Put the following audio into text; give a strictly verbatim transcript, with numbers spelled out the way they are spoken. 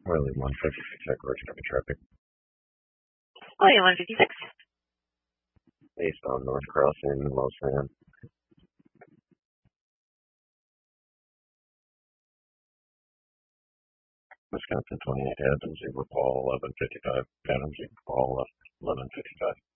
Wiley one fifty, check Virgin Heavy traffic. Wiley one fifty-six. Eastbound North Crossing, Los San. Wisconsin twenty-eight Adams, Zebra Paul eleven fifty-five, Adams, Zebra Paul eleven fifty-five.